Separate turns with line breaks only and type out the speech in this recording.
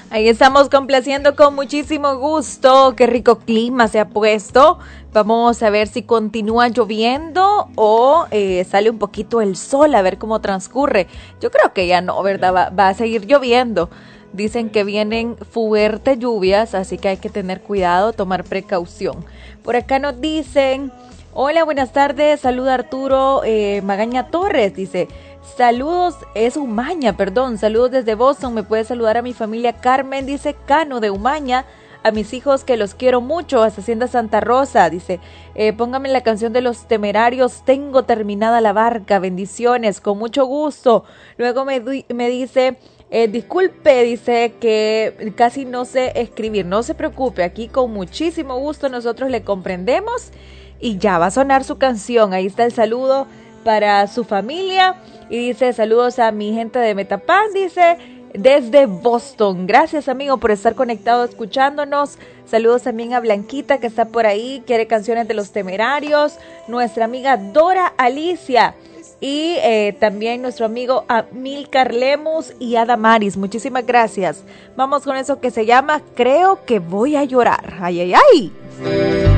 Ahí estamos complaciendo con muchísimo gusto. Qué rico clima se ha puesto. Vamos a ver si continúa lloviendo o sale un poquito el sol, a ver cómo transcurre. Yo creo que ya no, ¿verdad? Va a seguir lloviendo. Dicen que vienen fuertes lluvias, así que hay que tener cuidado, tomar precaución. Por acá nos dicen, hola, buenas tardes, saluda Arturo Magaña Torres, dice, saludos, es Umaña, perdón, saludos desde Boston, me puede saludar a mi familia Carmen, dice Cano de Umaña, a mis hijos que los quiero mucho, hasta Hacienda Santa Rosa, dice, póngame la canción de Los Temerarios, tengo terminada la barca, bendiciones, con mucho gusto. Luego me dice, disculpe, dice que casi no sé escribir, no se preocupe, aquí con muchísimo gusto nosotros le comprendemos y ya va a sonar su canción, ahí está el saludo para su familia y dice saludos a mi gente de Metapán, dice desde Boston, gracias amigo por estar conectado escuchándonos, saludos también a Blanquita que está por ahí, quiere canciones de Los Temerarios, nuestra amiga Dora Alicia y también nuestro amigo Amilcar Lemus y Adamaris, muchísimas gracias. Vamos con eso que se llama Creo que voy a llorar. Ay, ay, ay.